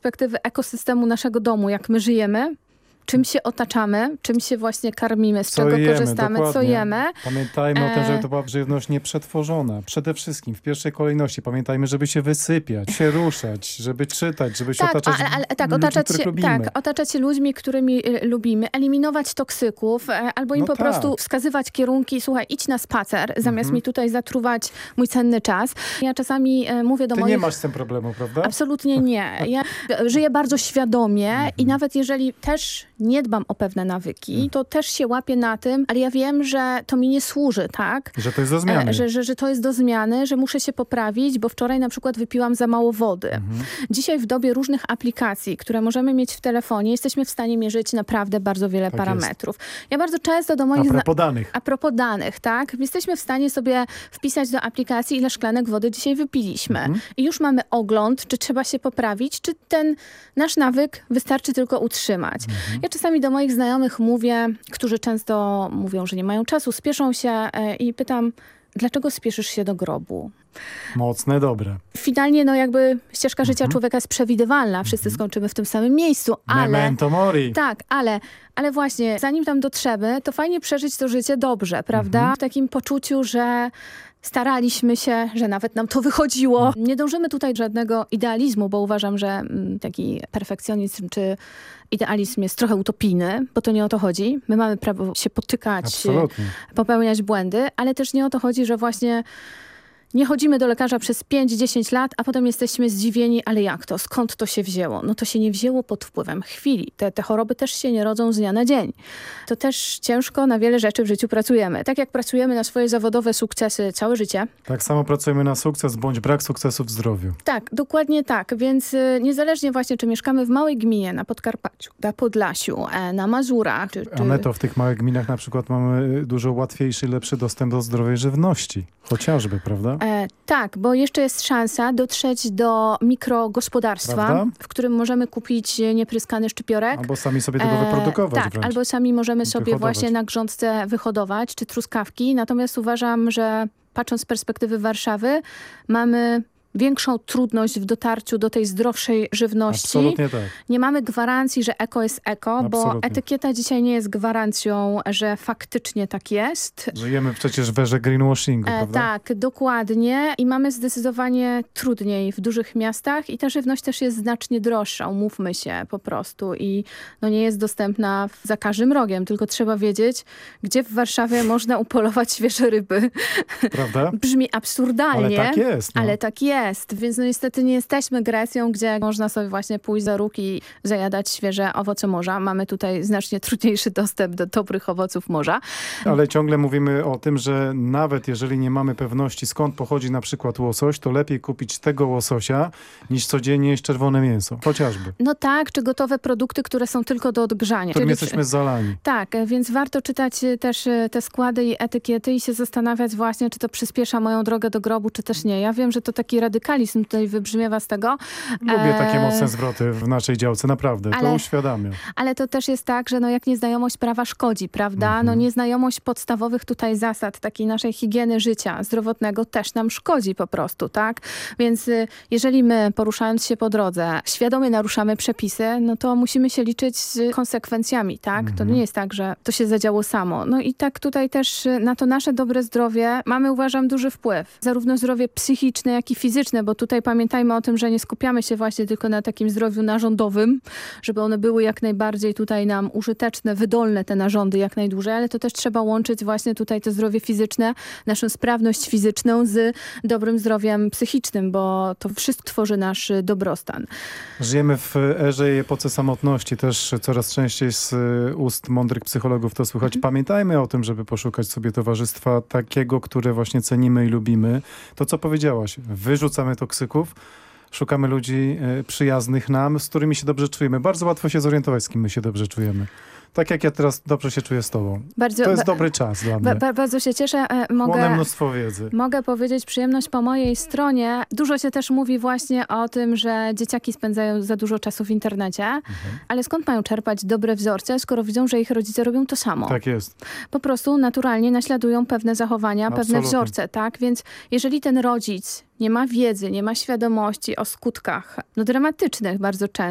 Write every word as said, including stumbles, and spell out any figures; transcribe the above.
perspektywy ekosystemu naszego domu, jak my żyjemy, czym się otaczamy, czym się właśnie karmimy, z co czego jemy, korzystamy, dokładnie. co jemy. Pamiętajmy e... o tym, E- żeby to była żywność nieprzetworzona. Przede wszystkim, w pierwszej kolejności pamiętajmy, żeby się wysypiać, się ruszać, żeby czytać, żeby się tak, otaczać ale, ale, tak, ludźmi, otaczać których się, lubimy. tak, otaczać się ludźmi, którymi y, lubimy, eliminować toksyków, e, albo im No po tak. prostu wskazywać kierunki, słuchaj, idź na spacer, zamiast Mhm. mi tutaj zatruwać mój cenny czas. Ja czasami e, mówię do Ty moich... nie masz z tym problemu, prawda? Absolutnie nie. Ja żyję bardzo świadomie i nawet jeżeli też nie dbam o pewne nawyki, to też się łapię na tym, ale ja wiem, że to mi nie służy, tak? Że to jest do zmiany. E, Że, że, że to jest do zmiany, że muszę się poprawić, bo wczoraj na przykład wypiłam za mało wody. Mhm. Dzisiaj w dobie różnych aplikacji, które możemy mieć w telefonie, jesteśmy w stanie mierzyć naprawdę bardzo wiele Tak parametrów. Ja bardzo często do A moich... propos danych. A propos danych, tak? Jesteśmy w stanie sobie wpisać do aplikacji, ile szklanek wody dzisiaj wypiliśmy. Mhm. I już mamy ogląd, czy trzeba się poprawić, czy ten nasz nawyk wystarczy tylko utrzymać. Mhm. Ja czasami do moich znajomych mówię, którzy często mówią, że nie mają czasu, spieszą się e, i pytam, dlaczego spieszysz się do grobu? Mocne, dobre. Finalnie, no jakby ścieżka życia Mhm. człowieka jest przewidywalna. Wszyscy skończymy w tym samym miejscu, ale... Memento mori. Tak, ale, ale właśnie, zanim tam dotrzemy, to fajnie przeżyć to życie dobrze, prawda? Mhm. W takim poczuciu, że staraliśmy się, że nawet nam to wychodziło. Nie dążymy tutaj żadnego idealizmu, bo uważam, że mm, taki perfekcjonizm czy idealizm jest trochę utopijny, bo to nie o to chodzi. My mamy prawo się potykać, Absolutnie. popełniać błędy, ale też nie o to chodzi, że właśnie nie chodzimy do lekarza przez pięć dziesięć lat, a potem jesteśmy zdziwieni, ale jak to? Skąd to się wzięło? No to się nie wzięło pod wpływem chwili. Te, te choroby też się nie rodzą z dnia na dzień. To też ciężko na wiele rzeczy w życiu pracujemy. Tak jak pracujemy na swoje zawodowe sukcesy całe życie. Tak samo pracujemy na sukces bądź brak sukcesu w zdrowiu. Tak, dokładnie tak. Więc y, niezależnie właśnie, czy mieszkamy w małej gminie, na Podkarpaciu, na Podlasiu, e, na Mazurach. Czy, czy... A my to w tych małych gminach na przykład mamy dużo łatwiejszy, lepszy dostęp do zdrowej żywności. Chociażby, prawda? E, tak, bo jeszcze jest szansa dotrzeć do mikrogospodarstwa, Prawda? w którym możemy kupić niepryskany szczypiorek. Albo sami sobie tego E, wyprodukować Tak, wręcz. albo sami możemy sobie Wyhodować. właśnie na grządce wyhodować, czy truskawki. Natomiast uważam, że patrząc z perspektywy Warszawy, mamy większą trudność w dotarciu do tej zdrowszej żywności. Absolutnie tak. Nie mamy gwarancji, że eko jest eko, bo Absolutnie. etykieta dzisiaj nie jest gwarancją, że faktycznie tak jest. Żyjemy przecież w erze greenwashingu, E, prawda? tak, dokładnie. I mamy zdecydowanie trudniej w dużych miastach i ta żywność też jest znacznie droższa, umówmy się po prostu. I no nie jest dostępna w- za każdym rogiem, tylko trzeba wiedzieć, gdzie w Warszawie można upolować świeże ryby. Prawda? Brzmi absurdalnie. Ale tak jest. No. Ale tak jest, więc no niestety nie jesteśmy Grecją, gdzie można sobie właśnie pójść za róg i zajadać świeże owoce morza. Mamy tutaj znacznie trudniejszy dostęp do dobrych owoców morza. Ale ciągle mówimy o tym, że nawet jeżeli nie mamy pewności, skąd pochodzi na przykład łosoś, to lepiej kupić tego łososia, niż codziennie jeść czerwone mięso. Chociażby. No tak, czy gotowe produkty, które są tylko do odgrzania. Którym Czyli- jesteśmy zalani. Tak, e, więc warto czytać e, też e, te składy i etykiety i się zastanawiać właśnie, czy to przyspiesza moją drogę do grobu, czy też nie. Ja wiem, że to taki radykalizm tutaj wybrzmiewa z tego. Lubię takie E, mocne zwroty w naszej działce, naprawdę. To ale- uświadamia. Ale to też jest tak, że no jak nieznajomość prawa szkodzi, prawda? Mhm. No nieznajomość podstawowych tutaj zasad, takiej naszej higieny życia zdrowotnego też nam szkodzi po prostu, tak? Więc y, jeżeli my, poruszając się po drodze, świadomie naruszamy przepisy, no to musimy się liczyć z konsekwencjami, tak? To Mhm. nie jest tak, że to się zadziało samo. No i tak tutaj też y, na to nasze dobre zdrowie mamy, uważam, duży wpływ. Zarówno zdrowie psychiczne, jak i fizyczne, bo tutaj pamiętajmy o tym, że nie skupiamy się właśnie tylko na takim zdrowiu narządowym, żeby one były jak najbardziej tutaj nam użyteczne, wydolne te narządy jak najdłużej, ale to też trzeba łączyć właśnie tutaj to zdrowie fizyczne, naszą sprawność fizyczną z dobrym zdrowiem psychicznym, bo to wszystko tworzy nasz y, dobrostan. Żyjemy w erze i epoce samotności. Też coraz częściej z y, ust mądrych psychologów to słychać. Pamiętajmy o tym, żeby poszukać sobie towarzystwa takiego, które właśnie cenimy i lubimy. To, co powiedziałaś, wyrzucamy toksyków, szukamy ludzi y, przyjaznych nam, z którymi się dobrze czujemy. Bardzo łatwo się zorientować, z kim my się dobrze czujemy. Tak jak ja teraz dobrze się czuję z tobą. Bardzo, To jest ba- dobry czas dla ba- mnie. ba- bardzo się cieszę. E, Chłonę mogę... mnóstwo wiedzy. Mogę powiedzieć przyjemność po mojej stronie. Dużo się też mówi właśnie o tym, że dzieciaki spędzają za dużo czasu w internecie, Mhm. ale skąd mają czerpać dobre wzorce, skoro widzą, że ich rodzice robią to samo? Tak jest. Po prostu naturalnie naśladują pewne zachowania, pewne Absolutnie. wzorce, tak? Więc jeżeli ten rodzic nie ma wiedzy, nie ma świadomości o skutkach, no dramatycznych bardzo często,